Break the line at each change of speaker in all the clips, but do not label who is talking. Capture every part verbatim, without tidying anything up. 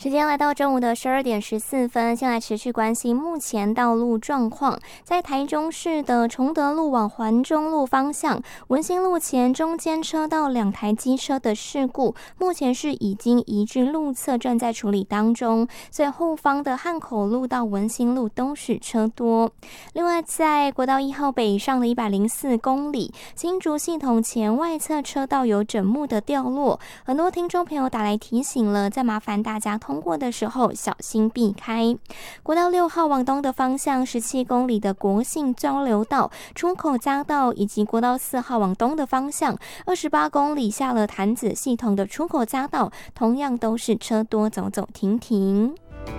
时间来到中午的十二点十四分，先来持续关心目前道路状况。在台中市的崇德路往环中路方向，文心路前中间车道两台机车的事故，目前是已经移至路侧，正在处理当中。所以后方的汉口路到文心路都是车多。另外，在国道一号北上的一百零四公里，新竹系统前外侧车道有枕木的掉落，很多听众朋友打来提醒了，再麻烦大家通过的时候小心避开。国道六号往东的方向，十七公里的国姓交流道、出口匝道，以及国道四号往东的方向，二十八公里下了潭子系统的出口匝道，同样都是车多，走走停停。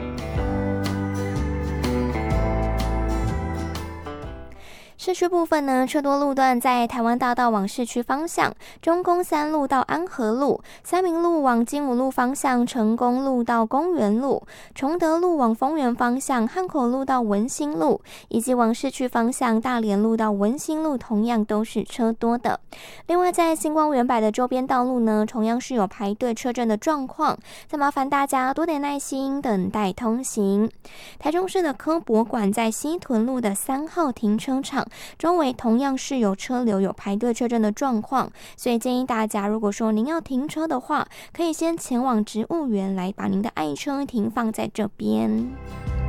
市区部分呢，车多路段在台湾大道往市区方向，中宫三路到安和路，三民路往金武路方向，成功路到公园路，崇德路往丰原方向，汉口路到文心路，以及往市区方向大连路到文心路，同样都是车多的。另外，在星光园百的周边道路呢，同样是有排队车阵的状况，再麻烦大家多点耐心等待通行。台中市的科博馆在西屯路的三号停车场周围同样是有车流有排队车阵的状况，所以建议大家，如果说您要停车的话，可以先前往植物园来把您的爱车停放在这边。